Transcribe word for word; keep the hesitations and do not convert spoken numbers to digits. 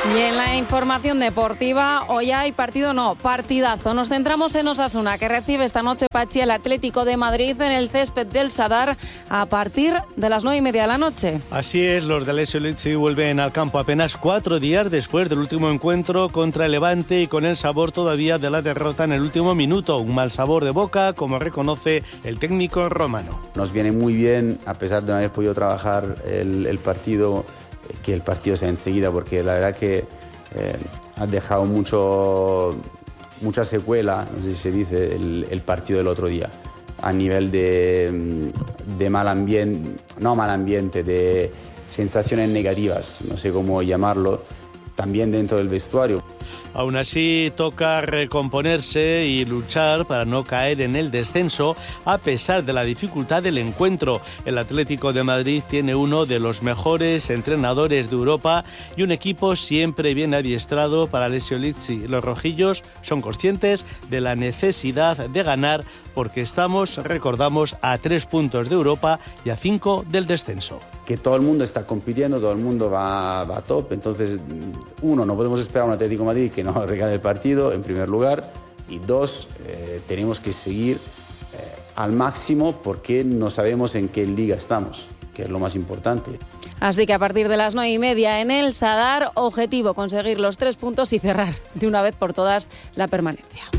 Y en la información deportiva, hoy hay partido, no, partidazo. Nos centramos en Osasuna, que recibe esta noche Pachi el Atlético de Madrid en el césped del Sadar a partir de las nueve y media de la noche. Así es, los de Alessio Lizzi vuelven al campo apenas cuatro días después del último encuentro contra el Levante y con el sabor todavía de la derrota en el último minuto. Un mal sabor de boca, como reconoce el técnico romano. Nos viene muy bien, a pesar de no haber podido trabajar el, el partido, que el partido sea enseguida, porque la verdad que eh, ha dejado mucho, mucha secuela, no sé si se dice, el, el partido del otro día, a nivel de, de mal ambiente, no mal ambiente, de sensaciones negativas, no sé cómo llamarlo, también dentro del vestuario. Aún así, toca recomponerse y luchar para no caer en el descenso, a pesar de la dificultad del encuentro. El Atlético de Madrid tiene uno de los mejores entrenadores de Europa y un equipo siempre bien adiestrado para Alessio Lizzi. Los rojillos son conscientes de la necesidad de ganar porque estamos, recordamos, a tres puntos de Europa y a cinco del descenso. Que todo el mundo está compitiendo, todo el mundo va, va a top, entonces, uno, no podemos esperar a un Atlético de Madrid que nos regale el partido, en primer lugar, y dos, eh, tenemos que seguir eh, al máximo porque no sabemos en qué liga estamos, que es lo más importante. Así que a partir de las nueve y media en el Sadar, objetivo conseguir los tres puntos y cerrar de una vez por todas la permanencia.